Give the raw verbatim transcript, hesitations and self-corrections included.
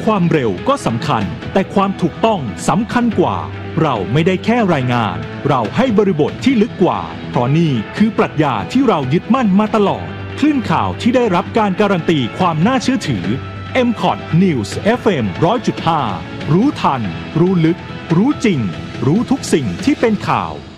ความเร็วก็สำคัญแต่ความถูกต้องสำคัญกว่าเราไม่ได้แค่รายงานเราให้บริบทที่ลึกกว่าเพราะนี่คือปรัชญาที่เรายึดมั่นมาตลอดคลื่นข่าวที่ได้รับการการันตีความน่าเชื่อถือ เอ็ม คอท News เอฟ เอ็ม หนึ่งร้อยจุดห้า รู้ทันรู้ลึกรู้จริงรู้ทุกสิ่งที่เป็นข่าว